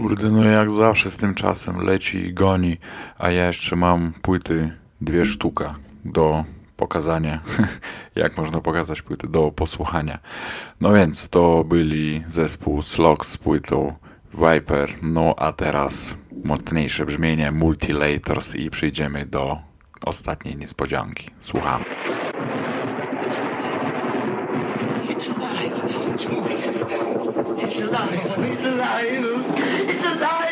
Kurde, no jak zawsze z tym czasem leci i goni, a ja jeszcze mam płyty, 2 sztuki do pokazania. Jak można pokazać płyty? Do posłuchania. No więc to byli zespół Slog z płytą Viper, no a teraz mocniejsze brzmienie Multilators i przyjdziemy do ostatniej niespodzianki. Słuchamy. It's alive. It's moving. It's alive. It's alive. It's alive.